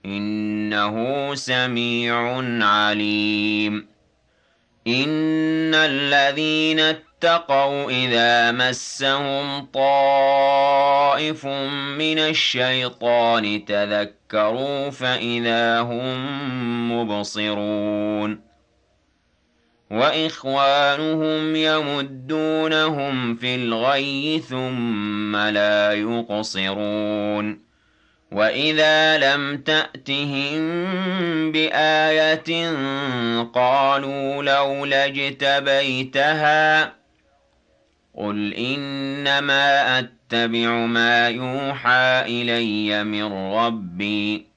إنه سميع عليم إن الذين اتقوا إذا مسهم طائف من الشيطان تذكروا فإذا هم مبصرون وإخوانهم يمدونهم في الغي ثم لا يقصرون وَإِذَا لَمْ تَأْتِهِم بِآيَةٍ قَالُوا لَوْلَا اجْتَبَيْتَهَا قُلْ إِنَّمَا أَتَّبِعُ مَا يُوحَىٰ إِلَيَّ مِن رَّبِّي